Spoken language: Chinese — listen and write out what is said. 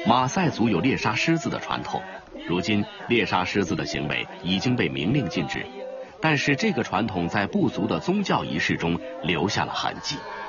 马赛族有猎杀狮子的传统，如今猎杀狮子的行为已经被明令禁止，但是这个传统在部族的宗教仪式中留下了痕迹。